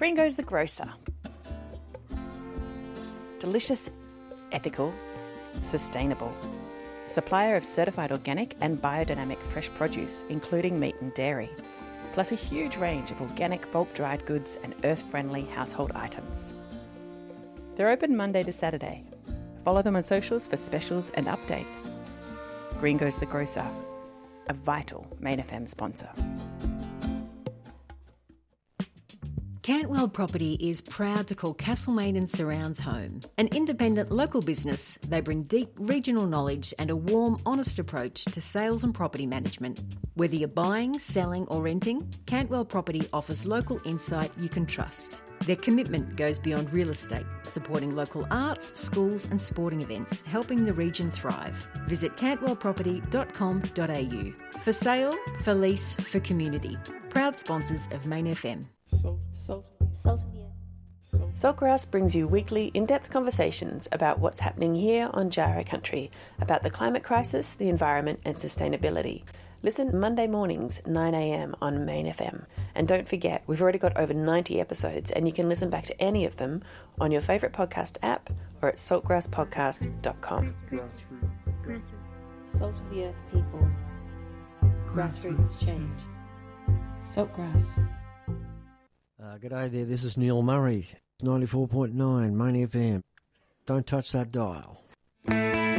Green goes the grocer. Delicious, ethical, sustainable. Supplier of certified organic and biodynamic fresh produce, including meat and dairy, plus a huge range of organic bulk dried goods and earth-friendly household items. They're open Monday to Saturday. Follow them on socials for specials and updates. Green goes the grocer, a vital Main FM sponsor. Cantwell Property is proud to call Castlemaine and Surrounds home. An independent local business, they bring deep regional knowledge and a warm, honest approach to sales and property management. Whether you're buying, selling or renting, Cantwell Property offers local insight you can trust. Their commitment goes beyond real estate, supporting local arts, schools and sporting events, helping the region thrive. Visit cantwellproperty.com.au. For sale, for lease, for community. Proud sponsors of Main FM. Saltgrass brings you weekly in-depth conversations about what's happening here on Jara country, about the climate crisis, the environment and sustainability. Listen Monday mornings, 9am on Main FM. And don't forget, we've already got over 90 episodes and you can listen back to any of them on your favourite podcast app or at saltgrasspodcast.com. Grassroots. Salt of the earth people. Grassroots change. Saltgrass. G'day there, this is Neil Murray, 94.9 Main FM. Don't touch that dial.